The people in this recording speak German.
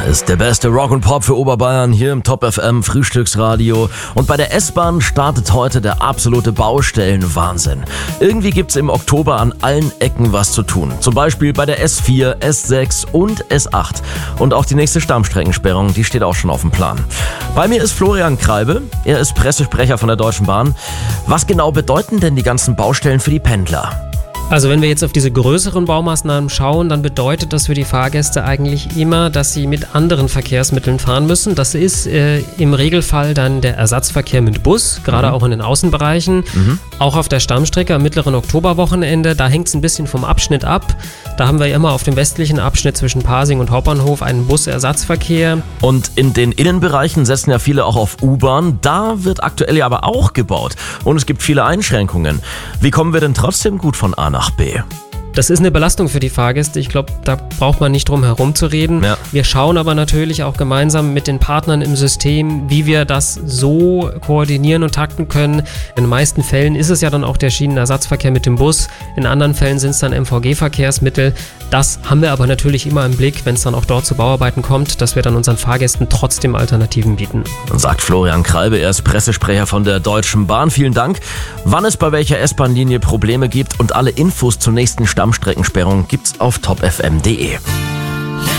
ist der beste Rock und Pop für Oberbayern hier im Top FM Frühstücksradio. Und bei der S-Bahn startet heute der absolute Baustellenwahnsinn. Irgendwie gibt's im Oktober an allen Ecken was zu tun. Zum Beispiel bei der S4, S6 und S8. Und auch die nächste Stammstreckensperrung, die steht auch schon auf dem Plan. Bei mir ist Florian Kreibe. Er ist Pressesprecher von der Deutschen Bahn. Was genau bedeuten denn die ganzen Baustellen für die Pendler? Also wenn wir jetzt auf diese größeren Baumaßnahmen schauen, dann bedeutet das für die Fahrgäste eigentlich immer, dass sie mit anderen Verkehrsmitteln fahren müssen. Das ist im Regelfall dann der Ersatzverkehr mit Bus, gerade auch in den Außenbereichen. Auch auf der Stammstrecke am mittleren Oktoberwochenende, da hängt es ein bisschen vom Abschnitt ab. Da haben wir immer auf dem westlichen Abschnitt zwischen Pasing und Hauptbahnhof einen Busersatzverkehr. Und in den Innenbereichen setzen ja viele auch auf U-Bahn. Da wird aktuell ja aber auch gebaut. Und es gibt viele Einschränkungen. Wie kommen wir denn trotzdem gut von A nach B? Das ist eine Belastung für die Fahrgäste. Ich glaube, da braucht man nicht drum herum zu reden. Ja. Wir schauen aber natürlich auch gemeinsam mit den Partnern im System, wie wir das so koordinieren und takten können. In den meisten Fällen ist es ja dann auch der Schienenersatzverkehr mit dem Bus. In anderen Fällen sind es dann MVG-Verkehrsmittel. Das haben wir aber natürlich immer im Blick, wenn es dann auch dort zu Bauarbeiten kommt, dass wir dann unseren Fahrgästen trotzdem Alternativen bieten. Sagt Florian Kreibe, er ist Pressesprecher von der Deutschen Bahn. Vielen Dank. Wann es bei welcher S-Bahn-Linie Probleme gibt und alle Infos zur nächsten Stammstreckensperrung gibt's auf topfm.de.